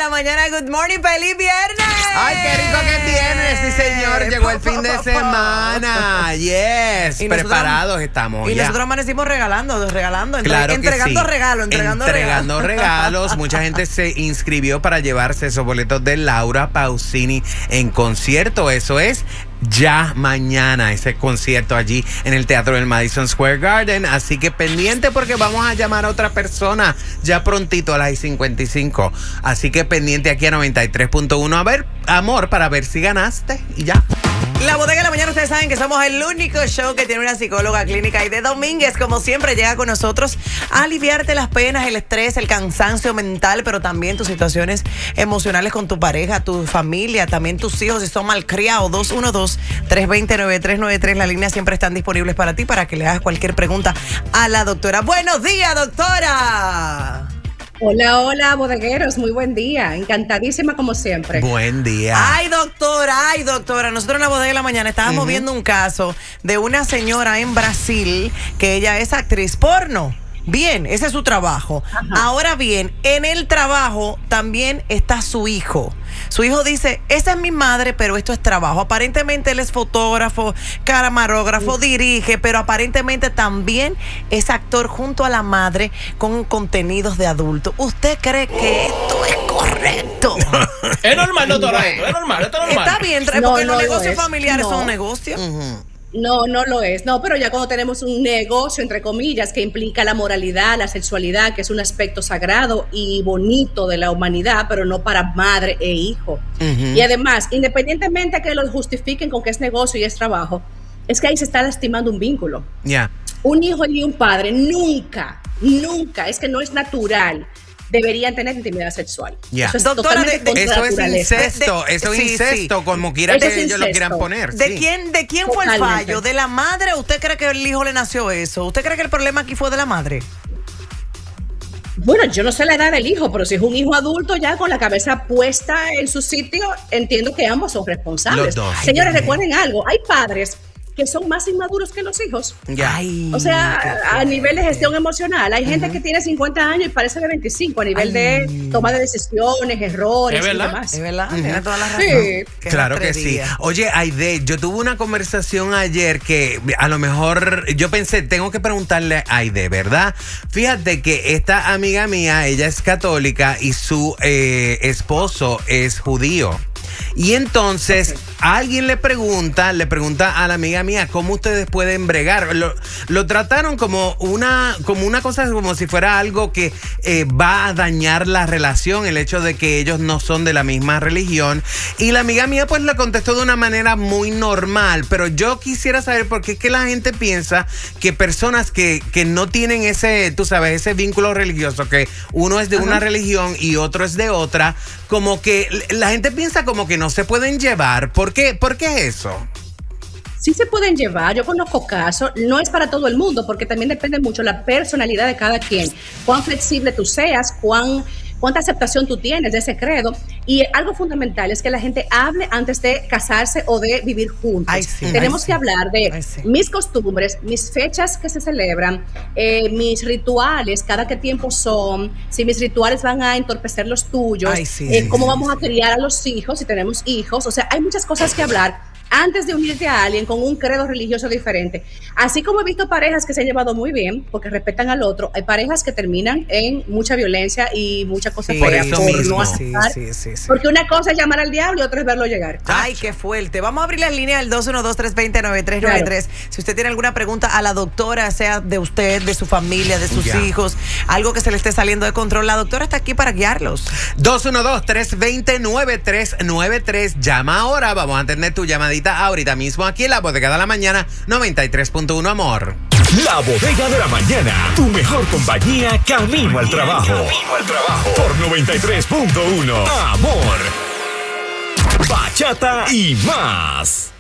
la mañana. Good morning, feliz viernes. Ay, qué rico que es viernes, sí señor. Llegó el fin de semana. Yes, y preparados estamos. Y ya. nosotros amanecimos regalando, claro entregando sí. regalos, entregando regalos. Mucha gente se inscribió para llevarse esos boletos de Laura Pausini en concierto. Eso es ya mañana, ese concierto allí en el Teatro del Madison Square Garden. Así que pendiente porque vamos a llamar a otra persona ya prontito a las 55. Así que pendiente aquí a 93.1. A ver, amor, para ver si ganaste y ya. La Bodega de la Mañana, ustedes saben que somos el único show que tiene una psicóloga clínica. Aide Domínguez, como siempre, llega con nosotros a aliviarte las penas, el estrés, el cansancio mental, pero también tus situaciones emocionales con tu pareja, tu familia, también tus hijos si son malcriados. 212-320-9393. Las líneas siempre están disponibles para ti, para que le hagas cualquier pregunta a la doctora. Buenos días, doctora. Hola, hola, bodegueros, muy buen día, encantadísima como siempre. Buen día. Ay, doctora, nosotros en la Bodega de la Mañana estábamos viendo un caso de una señora en Brasil que ella es actriz porno. Bien, ese es su trabajo. Ajá. Ahora bien, en el trabajo también está su hijo. Su hijo dice, esa es mi madre, pero esto es trabajo. Aparentemente él es fotógrafo, camarógrafo, dirige, pero aparentemente también es actor junto a la madre con contenidos de adulto. ¿Usted cree que esto es correcto? Es normal, doctora, esto es normal. Está bien, porque los negocios familiares son negocios. No, no lo es. No, pero ya cuando tenemos un negocio, entre comillas, que implica la moralidad, la sexualidad, que es un aspecto sagrado y bonito de la humanidad, pero no para madre e hijo. Y además, independientemente de que lo justifiquen con que es negocio y es trabajo, es que ahí se está lastimando un vínculo. Un hijo y un padre nunca, es que no es natural, deberían tener intimidad sexual. Eso es, doctora, eso es incesto, incesto, como quiera que ellos lo quieran poner. ¿De quién fue el fallo? ¿De la madre o usted cree que el hijo le nació eso? ¿Usted cree que el problema aquí fue de la madre? Bueno, yo no sé la edad del hijo, pero si es un hijo adulto ya con la cabeza puesta en su sitio, entiendo que ambos son responsables. Los dos. Señores, recuerden algo, hay padres que son más inmaduros que los hijos. O sea, a nivel de gestión emocional. Hay gente que tiene 50 años y parece de 25 a nivel de toma de decisiones, errores y demás. Es verdad, tiene toda la razón. Sí. Claro que sí. Oye, Aide, yo tuve una conversación ayer que a lo mejor yo pensé, tengo que preguntarle a Aide, ¿verdad? Fíjate que esta amiga mía, ella es católica y su esposo es judío. Y entonces alguien le pregunta a la amiga mía cómo ustedes pueden bregar. Lo trataron como una cosa, como si fuera algo que va a dañar la relación, el hecho de que ellos no son de la misma religión. Y la amiga mía pues le contestó de una manera muy normal. Pero yo quisiera saber por qué es que la gente piensa que personas que no tienen ese, tú sabes, ese vínculo religioso, que uno es de una religión y otro es de otra, como que la gente piensa como que no se pueden llevar. ¿Por qué eso? Sí se pueden llevar, yo conozco casos, no es para todo el mundo, porque también depende mucho la personalidad de cada quien, cuán flexible tú seas, cuánta aceptación tú tienes de ese credo. Y algo fundamental es que la gente hable antes de casarse o de vivir juntos. Tenemos que hablar de mis costumbres, mis fechas que se celebran, mis rituales, cada qué tiempo son, si mis rituales van a entorpecer los tuyos, cómo vamos a criar a los hijos, si tenemos hijos. O sea, hay muchas cosas que hablar antes de unirte a alguien con un credo religioso diferente. Así como he visto parejas que se han llevado muy bien porque respetan al otro, hay parejas que terminan en mucha violencia y muchas cosas feas por no aceptar. Porque una cosa es llamar al diablo y otra es verlo llegar. Ay, qué fuerte. Vamos a abrir la línea al 212-320-9393. Claro. Si usted tiene alguna pregunta a la doctora, sea de usted, de su familia, de sus hijos, algo que se le esté saliendo de control, la doctora está aquí para guiarlos. 212-320-9393. Llama ahora, vamos a atender tu llamadita ahorita mismo aquí en la Bodega de la Mañana 93.1, amor. La Bodega de la Mañana, tu mejor compañía camino al trabajo. Por 93.1, amor. Bachata y más.